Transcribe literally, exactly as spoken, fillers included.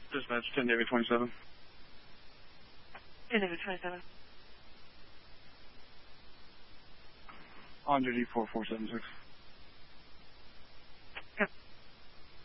Dispatch ten David twenty-seven. ten David twenty-seven. On duty four four seven six.